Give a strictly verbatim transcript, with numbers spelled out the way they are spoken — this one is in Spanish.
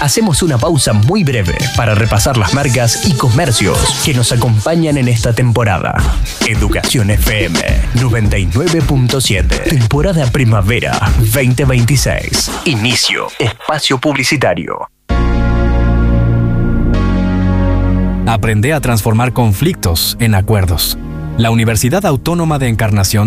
hacemos una pausa muy breve para repasar las marcas y comercios que nos acompañan en esta temporada. Educación F M noventa y nueve punto siete. Temporada Primavera veinte veintiséis. Inicio. Espacio publicitario. Aprende a transformar conflictos en acuerdos. La Universidad Autónoma de Encarnación